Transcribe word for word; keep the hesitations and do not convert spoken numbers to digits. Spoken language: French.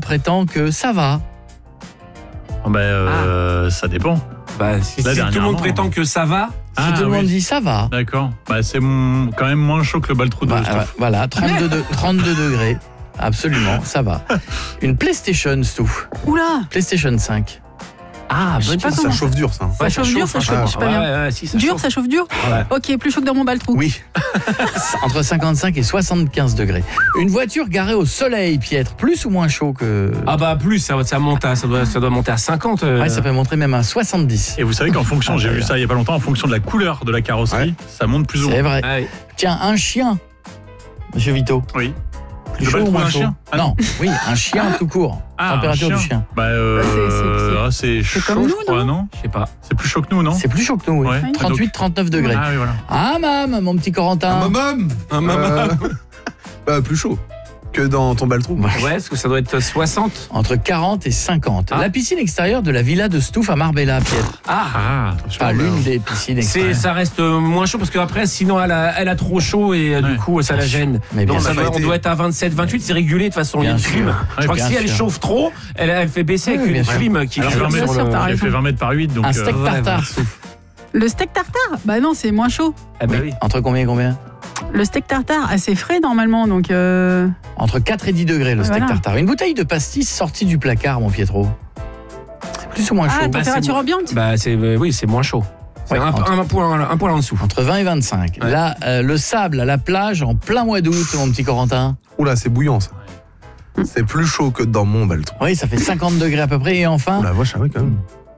prétend que ça va. Oh bah, euh, ah. ça dépend. Bah, si, si tout le monde prétend que ça va. Si ah, tout le oui. monde dit ça va. D'accord. Bah, c'est mon, quand même moins chaud que le Baltrou de bah, Stouff. Voilà, trente-deux, de, trente-deux degrés. Absolument, ça va. Une PlayStation, Stouff. Oula. PlayStation cinq. Ah, bonne ça, ça chauffe dur, ça. Ça, ça chauffe dur, ça chauffe, je sais pas bien. Ouais, ouais, si, ça dur, chauffe. ça chauffe dur. Ouais. Ok, plus chaud que dans mon Baltrou. Oui. Entre cinquante-cinq et soixante-quinze degrés. Une voiture garée au soleil, Pietre, plus ou moins chaud que... Ah bah plus, ça, ça monte à, ça doit, ça doit monter à cinquante. Euh... Ouais, ça peut monter même à soixante-dix. Et vous savez qu'en fonction, j'ai vu ça il y a pas longtemps, en fonction de la couleur de la carrosserie, ouais. ça monte plus ou moins. C'est vrai. Ouais. Tiens, un chien, Monsieur Vito. Oui. Plus chaud ou moins chaud chien ah, non. oui, un chien tout court. Ah, Température chien. du chien. Bah, euh, c'est chaud, comme nous, je crois, non, non Je sais pas. C'est plus chaud que nous, non? C'est plus chaud que nous, oui. Ouais. trente-huit, trente-neuf degrés. Ah oui, voilà. Ah, mam, mon petit Corentin. Un mamam Un mamam. euh, bah, plus chaud que dans ton Baltrou. Ouais, parce que ça doit être soixante. Entre quarante et cinquante. Ah. La piscine extérieure de la villa de Stouff à Marbella, Pietre. Ah, Ah, Pas l'une des piscines c'est, extérieures. ça reste moins chaud parce qu'après, sinon, elle a, elle a trop chaud et euh, Ouais. du coup, ça la gêne. Mais bien Donc, ça sûr. doit, on doit être à vingt-sept, vingt-huit, c'est régulé de toute façon. Il y a Bien une sûr. clim. Ouais, Je crois que bien si elle sûr. chauffe trop, elle, elle fait baisser Oui, avec bien une sûr. clim qui Alors, fait vingt bien mètres, sûr, t'as elle raison. fait vingt mètres par huit, donc... Un steak euh, tartare, ouais. Stouff. Le steak tartare. Bah non, c'est moins chaud. Ah bah oui. Entre combien et combien? Le steak tartare, assez frais normalement, donc. Euh... Entre quatre et dix degrés, le steak Voilà. tartare. Une bouteille de pastis sortie du placard, mon Pietro. C'est plus ou moins Ah, chaud. température c'est- ambiante. Bah, c'est, euh, oui, c'est moins chaud. C'est Ouais, un, entre- un, point, un point en dessous. Entre vingt et vingt-cinq. Ouais. Là, euh, le sable à la plage en plein mois d'août, mon petit Corentin. Oula, c'est bouillant, ça. C'est plus chaud que dans mon Baltrou. Oui, ça fait cinquante degrés à peu près. Et enfin, Oula, vache, ah oui, quand même.